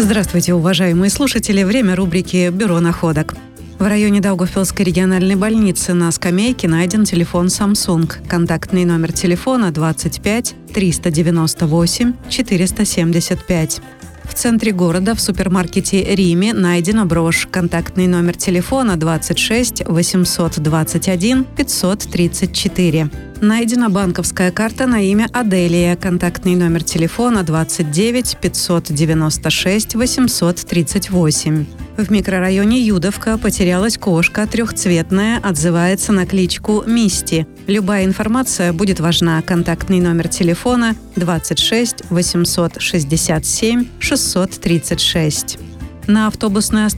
Здравствуйте, уважаемые слушатели. Время рубрики «Бюро находок». В районе Даугавпилской региональной больницы на скамейке найден телефон Samsung. Контактный номер телефона 25 398 475. В центре города в супермаркете «Риме» найдена брошь. Контактный номер телефона 26 821 534. Найдена банковская карта на имя Аделия. Контактный номер телефона 29 596 838. В микрорайоне Юдовка потерялась кошка трехцветная, отзывается на кличку Мисти. Любая информация будет важна. Контактный номер телефона 26 867 636. На автобусной